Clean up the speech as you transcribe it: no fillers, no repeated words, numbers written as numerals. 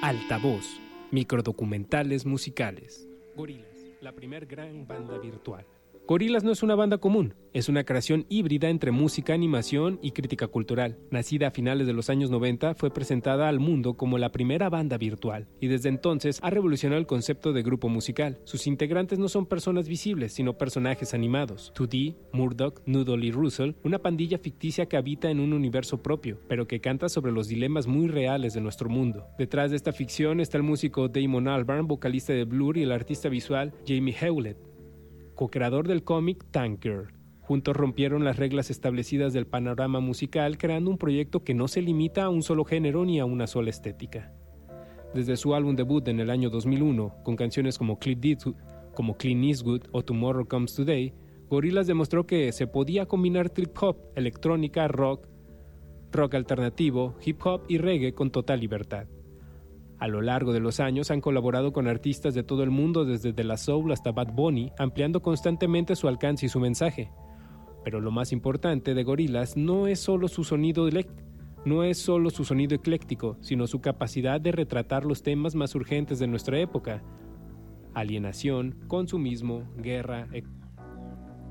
Altavoz, microdocumentales musicales. Gorillaz, la primer gran banda virtual. Gorillaz no es una banda común, es una creación híbrida entre música, animación y crítica cultural. Nacida a finales de los años 90, fue presentada al mundo como la primera banda virtual, y desde entonces ha revolucionado el concepto de grupo musical. Sus integrantes no son personas visibles, sino personajes animados. 2D, Murdoch, Noodle y Russell, una pandilla ficticia que habita en un universo propio, pero que canta sobre los dilemas muy reales de nuestro mundo. Detrás de esta ficción está el músico Damon Albarn, vocalista de Blur, y el artista visual Jamie Hewlett, co-creador del cómic Tank Girl. Juntos rompieron las reglas establecidas del panorama musical, creando un proyecto que no se limita a un solo género ni a una sola estética. Desde su álbum debut en el año 2001, con canciones como Clint Eastwood o Tomorrow Comes Today, Gorillaz demostró que se podía combinar trip hop, electrónica, rock alternativo, hip hop y reggae con total libertad. A lo largo de los años han colaborado con artistas de todo el mundo, desde De La Soul hasta Bad Bunny, ampliando constantemente su alcance y su mensaje. Pero lo más importante de Gorillaz no es solo su sonido ecléctico, sino su capacidad de retratar los temas más urgentes de nuestra época: alienación, consumismo, guerra,